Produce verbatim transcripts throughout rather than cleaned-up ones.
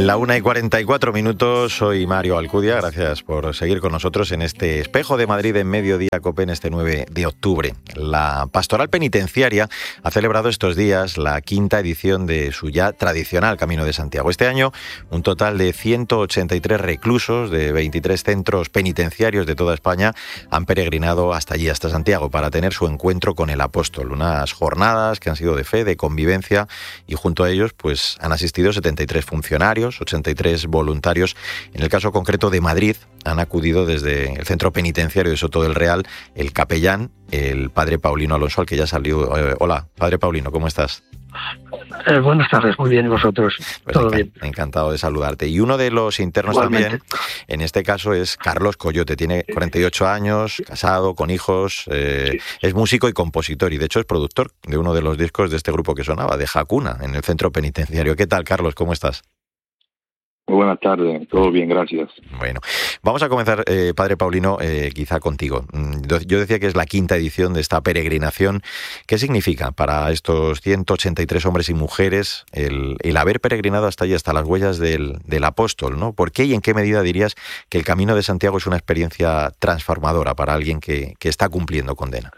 La una y cuarenta y cuatro minutos, soy Mario Alcudia, gracias por seguir con nosotros en este Espejo de Madrid en Mediodía Cope en este nueve de octubre. La Pastoral Penitenciaria ha celebrado estos días la quinta edición de su ya tradicional Camino de Santiago. Este año, un total de ciento ochenta y tres reclusos de veintitrés centros penitenciarios de toda España han peregrinado hasta allí, hasta Santiago, para tener su encuentro con el apóstol. Unas jornadas que han sido de fe, de convivencia, y junto a ellos pues han asistido setenta y tres funcionarios, ochenta y tres voluntarios. En el caso concreto de Madrid, han acudido desde el centro penitenciario de Soto del Real el capellán, el padre Paulino Alonso, al que ya salió. Eh, hola, padre Paulino, ¿cómo estás? Eh, buenas tardes, muy bien, ¿y vosotros? Pues Todo enc- bien. Encantado de saludarte. Y uno de los internos Igualmente. también, en este caso, es Carlos Coyote. Tiene cuarenta y ocho años, casado, con hijos, eh, es músico y compositor, y de hecho es productor de uno de los discos de este grupo que sonaba, de Hakuna, en el centro penitenciario. ¿Qué tal, Carlos? ¿Cómo estás? Muy buenas tardes, todo bien, gracias. Bueno, vamos a comenzar, eh, padre Paulino, eh, quizá contigo. Mm, Yo decía que es la quinta edición de esta peregrinación. ¿Qué significa para estos ciento ochenta y tres hombres y mujeres el, el haber peregrinado hasta allí, hasta las huellas del, del apóstol, ¿no? ¿Por qué y en qué medida dirías que el Camino de Santiago es una experiencia transformadora para alguien que, que está cumpliendo condena?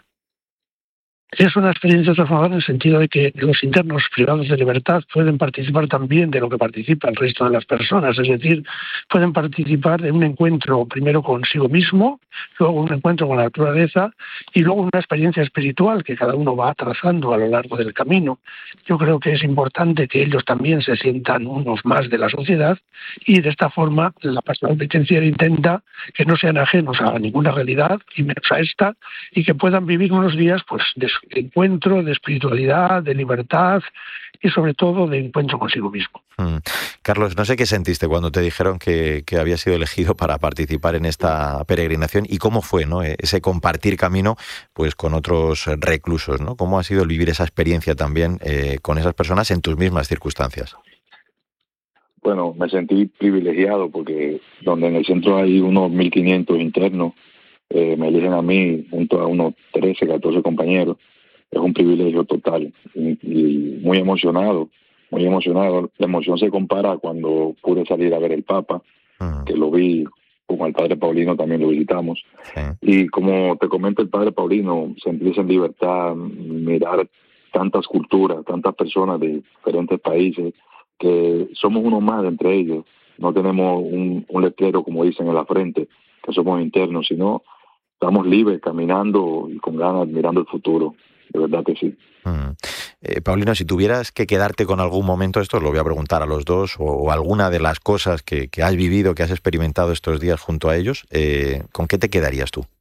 Es una experiencia transformadora en el sentido de que los internos privados de libertad pueden participar también de lo que participa el resto de las personas, es decir, pueden participar de un encuentro primero consigo mismo, luego un encuentro con la naturaleza y luego una experiencia espiritual que cada uno va trazando a lo largo del camino. Yo creo que es importante que ellos también se sientan unos más de la sociedad y de esta forma la pastoral penitenciaria intenta que no sean ajenos a ninguna realidad y menos a esta, y que puedan vivir unos días pues de de encuentro, de espiritualidad, de libertad y sobre todo de encuentro consigo mismo. Mm. Carlos, no sé qué sentiste cuando te dijeron que, que habías sido elegido para participar en esta peregrinación y cómo fue, ¿no?, ese compartir camino pues con otros reclusos, ¿no? ¿Cómo ha sido el vivir esa experiencia también eh, con esas personas en tus mismas circunstancias? Bueno, me sentí privilegiado porque donde en el centro hay unos mil quinientos internos, eh, me eligen a mí junto a unos trece, catorce compañeros. Es un privilegio total y, y muy emocionado, muy emocionado. La emoción se compara cuando pude salir a ver el Papa, uh-huh. que lo vi, como el padre Paulino también lo visitamos. Sí. Y como te comenta el padre Paulino, sentirse en libertad, mirar tantas culturas, tantas personas de diferentes países, que somos uno más entre ellos. No tenemos un, un letrero, como dicen, en la frente, que somos internos, sino estamos libres, caminando y con ganas, mirando el futuro. De verdad que sí. Mm. Eh, Paulino, si tuvieras que quedarte con algún momento, esto lo voy a preguntar a los dos, o, o alguna de las cosas que, que has vivido, que has experimentado estos días junto a ellos, eh, ¿con qué te quedarías tú?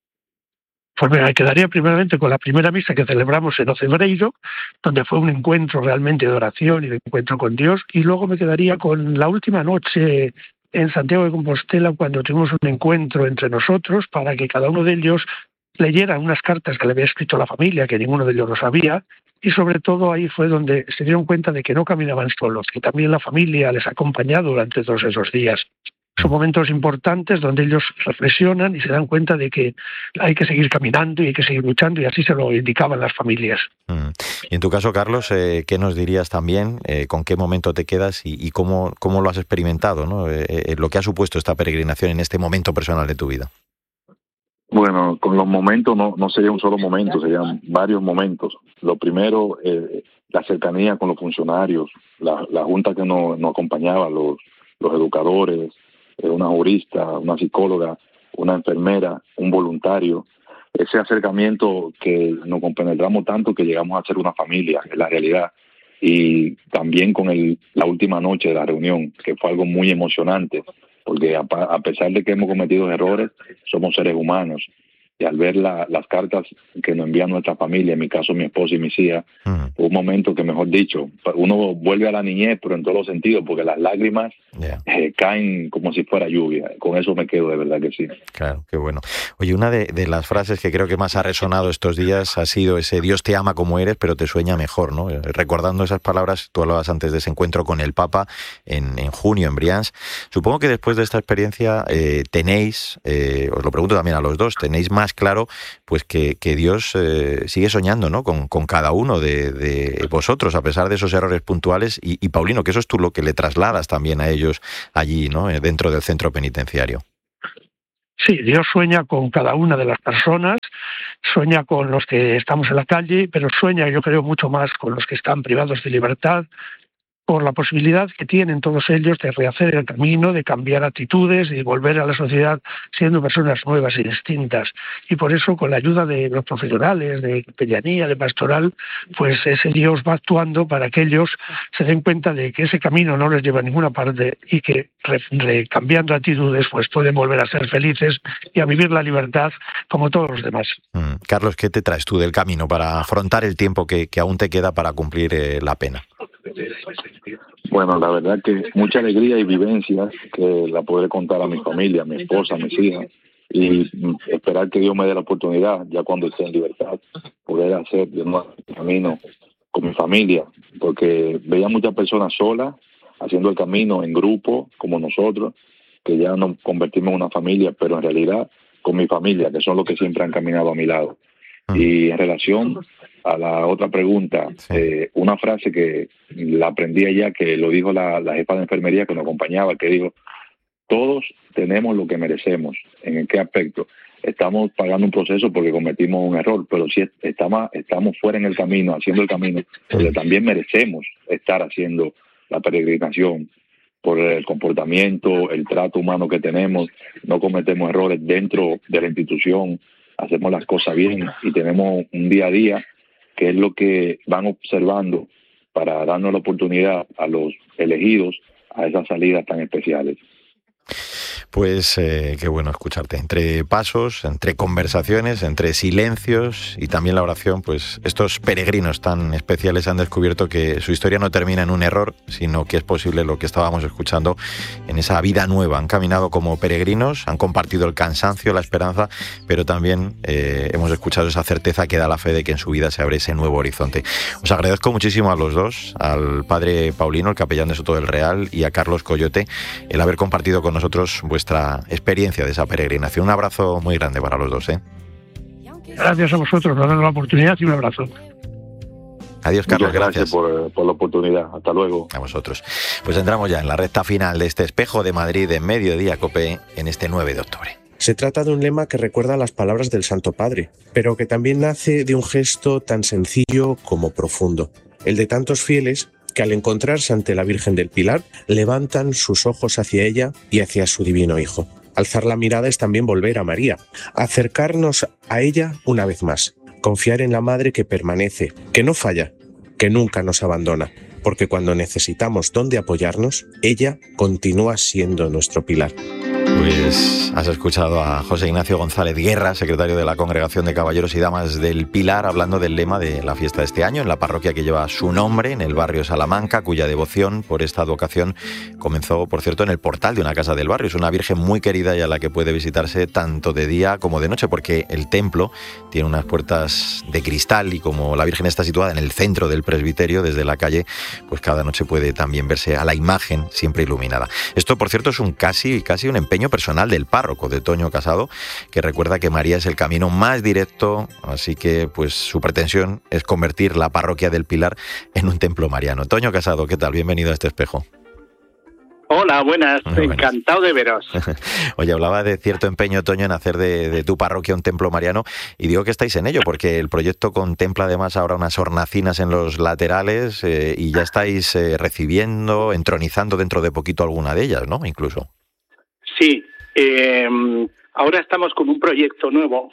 Pues me quedaría primeramente con la primera misa que celebramos en Ocebreiro, donde fue un encuentro realmente de oración y de encuentro con Dios, y luego me quedaría con la última noche en Santiago de Compostela, cuando tuvimos un encuentro entre nosotros para que cada uno de ellos leyeran unas cartas que le había escrito la familia, que ninguno de ellos lo sabía, y sobre todo ahí fue donde se dieron cuenta de que no caminaban solos, que también la familia les ha acompañado durante todos esos días. Son momentos importantes donde ellos reflexionan y se dan cuenta de que hay que seguir caminando y hay que seguir luchando, y así se lo indicaban las familias. Mm. Y en tu caso, Carlos, eh, ¿qué nos dirías también? Eh, ¿Con qué momento te quedas y, y cómo, cómo lo has experimentado, ¿no? Eh, eh, lo que ha supuesto esta peregrinación en este momento personal de tu vida? Bueno, con los momentos no, no sería un solo momento, serían varios momentos. Lo primero, eh, la cercanía con los funcionarios, la, la junta que nos, nos acompañaba, los, los educadores, eh, una jurista, una psicóloga, una enfermera, un voluntario. Ese acercamiento que nos compenetramos tanto que llegamos a ser una familia, en la realidad. Y también con el, la última noche de la reunión, que fue algo muy emocionante, porque a, a pesar de que hemos cometido errores, somos seres humanos. Y al ver la, las cartas que nos envían nuestra familia, en mi caso mi esposa y mis hijas, uh-huh. fue un momento que, mejor dicho, uno vuelve a la niñez, pero en todos los sentidos, porque las lágrimas yeah. eh, caen como si fuera lluvia. Con eso me quedo, de verdad que sí. Claro, qué bueno. Oye, una de, de las frases que creo que más ha resonado estos días ha sido ese Dios te ama como eres, pero te sueña mejor, ¿no? Recordando esas palabras, tú hablabas antes de ese encuentro con el Papa en, en junio en Brians. Supongo que después de esta experiencia eh, tenéis, eh, os lo pregunto también a los dos, tenéis más claro pues que, que Dios eh, sigue soñando, ¿no?, con, con cada uno de, de vosotros, a pesar de esos errores puntuales. Y, y Paulino, que eso es tú lo que le trasladas también a ellos ellos allí, ¿no? Dentro del centro penitenciario. Sí, Dios sueña con cada una de las personas, sueña con los que estamos en la calle, pero sueña, yo creo, mucho más con los que están privados de libertad, por la posibilidad que tienen todos ellos de rehacer el camino, de cambiar actitudes y volver a la sociedad siendo personas nuevas y distintas. Y por eso, con la ayuda de los profesionales, de capellanía, de pastoral, pues ese Dios va actuando para que ellos se den cuenta de que ese camino no les lleva a ninguna parte y que re, re, cambiando actitudes pues pueden volver a ser felices y a vivir la libertad como todos los demás. Mm. Carlos, ¿qué te traes tú del camino para afrontar el tiempo que, que aún te queda para cumplir eh, la pena? Bueno, la verdad que mucha alegría y vivencias que la podré contar a mi familia, a mi esposa, a mis hijas, y esperar que Dios me dé la oportunidad, ya cuando esté en libertad, poder hacer de nuevo el camino con mi familia, porque veía muchas personas solas haciendo el camino en grupo, como nosotros, que ya nos convertimos en una familia, pero en realidad con mi familia, que son los que siempre han caminado a mi lado. Y en relación a la otra pregunta, sí. eh, una frase que la aprendí allá, que lo dijo la, la jefa de enfermería que nos acompañaba, que dijo: todos tenemos lo que merecemos. ¿En qué aspecto? Estamos pagando un proceso porque cometimos un error, pero si estamos, estamos fuera en el camino, haciendo el camino, porque también merecemos estar haciendo la peregrinación por el comportamiento, el trato humano que tenemos, no cometemos errores dentro de la institución, hacemos las cosas bien y tenemos un día a día que es lo que van observando para darnos la oportunidad a los elegidos a esas salidas tan especiales. Pues eh, qué bueno escucharte. Entre pasos, entre conversaciones, entre silencios y también la oración, pues estos peregrinos tan especiales han descubierto que su historia no termina en un error, sino que es posible lo que estábamos escuchando en esa vida nueva. Han caminado como peregrinos, han compartido el cansancio, la esperanza, pero también eh, hemos escuchado esa certeza que da la fe de que en su vida se abre ese nuevo horizonte. Os agradezco muchísimo a los dos, al padre Paulino, el capellán de Soto del Real, y a Carlos Coyote, el haber compartido con nosotros vuestra experiencia de esa peregrinación. Un abrazo muy grande para los dos, ¿eh? Gracias a vosotros por darnos la oportunidad y un abrazo. Adiós, Carlos. Muchas gracias, gracias. Por, por la oportunidad. Hasta luego. A vosotros. Pues entramos ya en la recta final de este Espejo de Madrid en Mediodía Cope en este nueve de octubre. Se trata de un lema que recuerda las palabras del Santo Padre, pero que también nace de un gesto tan sencillo como profundo, el de tantos fieles que al encontrarse ante la Virgen del Pilar levantan sus ojos hacia ella y hacia su divino Hijo. Alzar la mirada es también volver a María, acercarnos a ella una vez más, confiar en la Madre que permanece, que no falla, que nunca nos abandona, porque cuando necesitamos dónde apoyarnos, ella continúa siendo nuestro pilar. Pues has escuchado a José Ignacio González Guerra, secretario de la Congregación de Caballeros y Damas del Pilar, hablando del lema de la fiesta de este año en la parroquia que lleva su nombre, en el barrio Salamanca, cuya devoción por esta advocación comenzó, por cierto, en el portal de una casa del barrio. Es una virgen muy querida y a la que puede visitarse tanto de día como de noche, porque el templo tiene unas puertas de cristal y como la virgen está situada en el centro del presbiterio, desde la calle, pues cada noche puede también verse a la imagen siempre iluminada. Esto, por cierto, es un casi, casi un empeño personal del párroco, de Toño Casado, que recuerda que María es el camino más directo, así que pues su pretensión es convertir la parroquia del Pilar en un templo mariano. Toño Casado, ¿qué tal? Bienvenido a este espejo. Hola, buenas, Muy buenas. Encantado de veros. Oye, hablaba de cierto empeño, Toño, en hacer de, de tu parroquia un templo mariano, y digo que estáis en ello, porque el proyecto contempla además ahora unas hornacinas en los laterales eh, y ya estáis eh, recibiendo, entronizando dentro de poquito alguna de ellas, ¿no? Incluso. Sí, eh, ahora estamos con un proyecto nuevo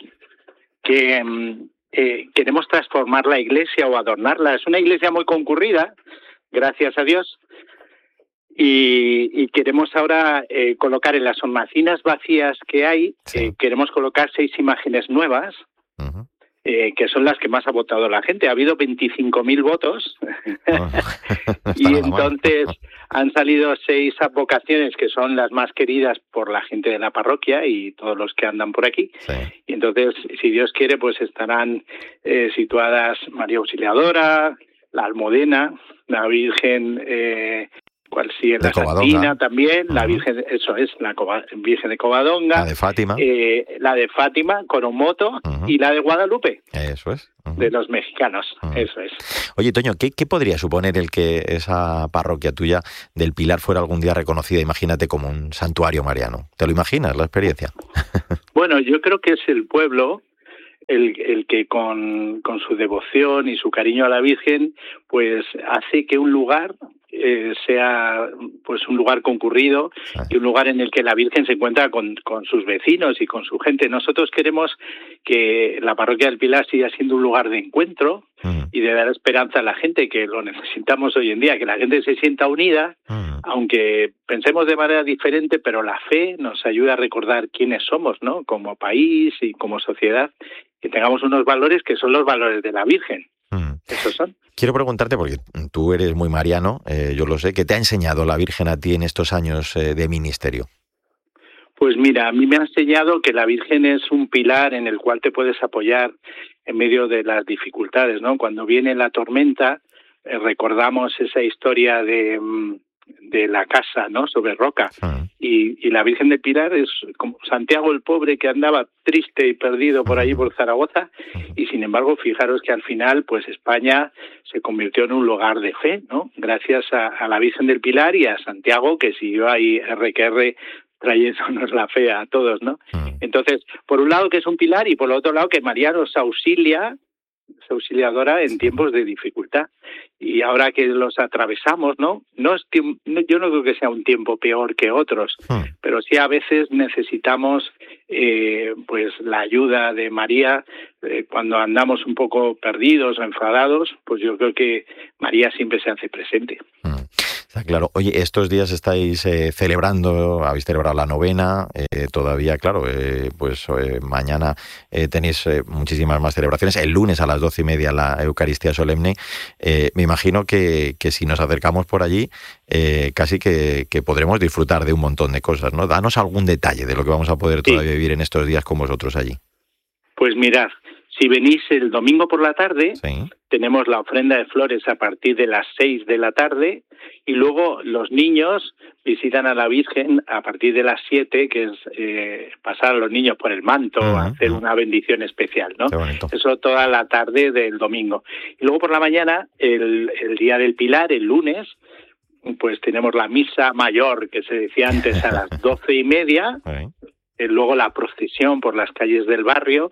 que eh, queremos transformar la iglesia o adornarla. Es una iglesia muy concurrida, gracias a Dios, y, y queremos ahora eh, colocar en las hornacinas vacías que hay, sí. eh, queremos colocar seis imágenes nuevas, uh-huh. eh, que son las que más ha votado la gente. Ha habido veinticinco mil votos oh. y entonces han salido seis advocaciones que son las más queridas por la gente de la parroquia y todos los que andan por aquí. Sí. Y entonces, si Dios quiere, pues estarán eh, situadas María Auxiliadora, la Almudena, la Virgen eh, ¿Cuál sí? La Santina también, uh-huh. la Virgen, eso es, la Cova, Virgen de Covadonga. La de Fátima. Eh, la de Fátima, Coromoto, uh-huh. y la de Guadalupe. Eso es. Uh-huh. De los mexicanos, uh-huh. eso es. Oye, Toño, ¿qué, ¿qué podría suponer el que esa parroquia tuya del Pilar fuera algún día reconocida, imagínate, como un santuario mariano? ¿Te lo imaginas, la experiencia? Bueno, yo creo que es el pueblo el, el que con, con su devoción y su cariño a la Virgen, pues hace que un lugar eh, sea pues un lugar concurrido y un lugar en el que la Virgen se encuentra con, con sus vecinos y con su gente. Nosotros queremos que la parroquia del Pilar siga siendo un lugar de encuentro uh-huh. y de dar esperanza a la gente, que lo necesitamos hoy en día, que la gente se sienta unida, uh-huh. aunque pensemos de manera diferente, pero la fe nos ayuda a recordar quiénes somos, ¿no? Como país y como sociedad, que tengamos unos valores que son los valores de la Virgen. Uh-huh. Esos son. Quiero preguntarte, porque tú eres muy mariano, eh, yo lo sé, ¿qué te ha enseñado la Virgen a ti en estos años eh, de ministerio? Pues mira, a mí me ha enseñado que la Virgen es un pilar en el cual te puedes apoyar en medio de las dificultades, ¿no? Cuando viene la tormenta, eh, recordamos esa historia de, de la casa, ¿no? Sobre roca. Uh-huh. Y, y la Virgen del Pilar es como Santiago el pobre que andaba triste y perdido por allí por Zaragoza, y sin embargo, fijaros que al final, pues España se convirtió en un lugar de fe, ¿no? Gracias a, a la Virgen del Pilar y a Santiago, que siguió ahí erre que erre trayéndonos la fe a todos, ¿no? Entonces, por un lado que es un pilar y por el otro lado que María nos auxilia, es auxiliadora en tiempos de dificultad. Y ahora que los atravesamos, ¿no? No es tiemp- yo no creo que sea un tiempo peor que otros, hmm. pero sí a veces necesitamos eh, pues la ayuda de María eh, cuando andamos un poco perdidos o enfadados, pues yo creo que María siempre se hace presente. Hmm. Está claro. Oye, estos días estáis eh, celebrando, habéis celebrado la novena, eh, todavía, claro, eh, pues eh, mañana eh, tenéis eh, muchísimas más celebraciones. El lunes a las doce y media la Eucaristía Solemne. Eh, me imagino que, que si nos acercamos por allí, eh, casi que, que podremos disfrutar de un montón de cosas, ¿no? Danos algún detalle de lo que vamos a poder todavía sí. vivir en estos días con vosotros allí. Pues mirad, si venís el domingo por la tarde, sí. tenemos la ofrenda de flores a partir de las seis de la tarde y luego los niños visitan a la Virgen a partir de las siete, que es eh, pasar a los niños por el manto, uh-huh, hacer uh-huh. una bendición especial, ¿no? Eso toda la tarde del domingo. Y luego por la mañana, el, el día del Pilar, el lunes, pues tenemos la misa mayor, que se decía antes a las doce y media, uh-huh. luego la procesión por las calles del barrio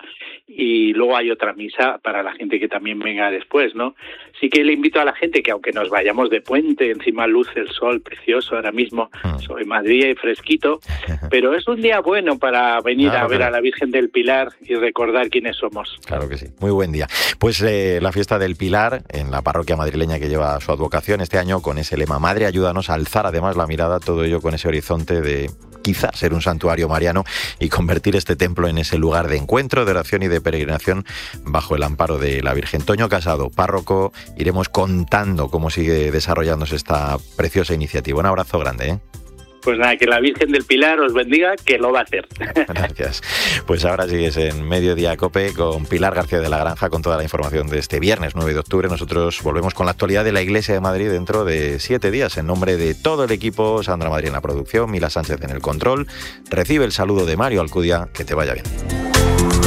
y luego hay otra misa para la gente que también venga después, ¿no? Sí que le invito a la gente que aunque nos vayamos de puente, encima luce el sol precioso ahora mismo sobre Madrid y fresquito, pero es un día bueno para venir claro, a ver claro. a la Virgen del Pilar y recordar quiénes somos. Claro que sí, muy buen día. Pues eh, la fiesta del Pilar en la parroquia madrileña que lleva su advocación este año con ese lema Madre, ayúdanos a alzar además la mirada, todo ello con ese horizonte de quizás ser un santuario mariano y convertir este templo en ese lugar de encuentro, de oración y de peregrinación bajo el amparo de la Virgen. Toño Casado, párroco, iremos contando cómo sigue desarrollándose esta preciosa iniciativa. Un abrazo grande, ¿eh? Pues nada, que la Virgen del Pilar os bendiga, que lo va a hacer. Gracias. Pues ahora sigues en Mediodía Cope con Pilar García de la Granja con toda la información de este viernes nueve de octubre. Nosotros volvemos con la actualidad de la Iglesia de Madrid dentro de siete días. En nombre de todo el equipo, Sandra Madrid en la producción, Mila Sánchez en el control, recibe el saludo de Mario Alcudia. Que te vaya bien.